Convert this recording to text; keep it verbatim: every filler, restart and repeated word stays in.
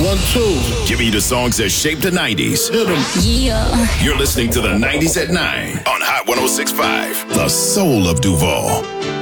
One, two. Giving you the songs that shaped the nineties. Hit 'em. Yeah. You're listening to the nineties at nine on Hot one oh six point five, the soul of Duval.